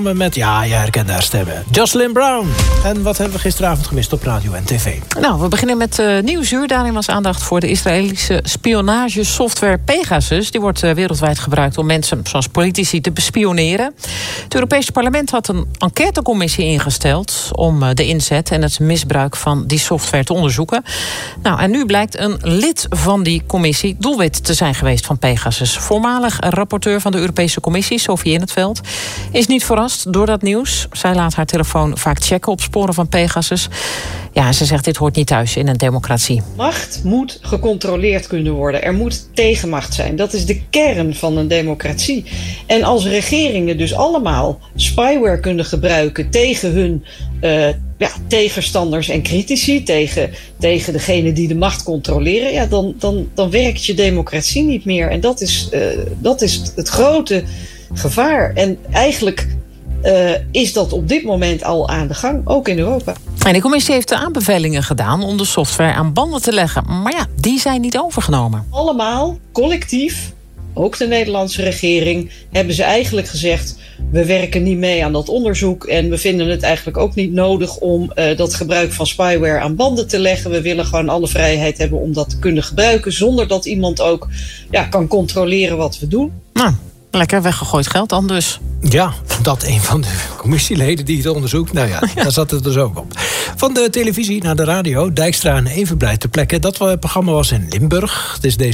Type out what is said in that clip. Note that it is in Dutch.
Met, ja, je herkent haar stemmen. Jocelyn Brown. En wat hebben we gisteravond gemist op radio en tv? Nou, we beginnen met Nieuwsuur. Daarin was aandacht voor de Israëlische spionagesoftware Pegasus. Die wordt wereldwijd gebruikt om mensen zoals politici te bespioneren. Het Europese parlement had een enquêtecommissie ingesteld om de inzet en het misbruik van die software te onderzoeken. Nou, en nu blijkt een lid van die commissie doelwit te zijn geweest van Pegasus. Voormalig rapporteur van de Europese Commissie, Sophie In 't Veld, is niet verrast door dat nieuws. Zij laat haar telefoon vaak checken op sporen van Pegasus. Ja, ze zegt dit hoort niet thuis in een democratie. Macht moet gecontroleerd kunnen worden. Er moet tegenmacht zijn. Dat is de kern van een democratie. En als regeringen dus allemaal spyware kunnen gebruiken tegen hun tegenstanders en critici, tegen degene die de macht controleren, ja, dan werkt je democratie niet meer. En dat is het grote gevaar. En eigenlijk is dat op dit moment al aan de gang, ook in Europa. En de commissie heeft de aanbevelingen gedaan om de software aan banden te leggen. Maar ja, die zijn niet overgenomen. Allemaal, collectief, ook de Nederlandse regering, hebben ze eigenlijk gezegd: we werken niet mee aan dat onderzoek en we vinden het eigenlijk ook niet nodig om dat gebruik van spyware aan banden te leggen. We willen gewoon alle vrijheid hebben om dat te kunnen gebruiken zonder dat iemand ook kan controleren wat we doen. Nou, lekker weggegooid geld dan dus. Ja, dat een van de commissieleden die het onderzoekt. Nou ja, daar zat het dus ook op. Van de televisie naar de radio. Dijkstra en Evenblij ter plekke. Dat programma was in Limburg. Het is deze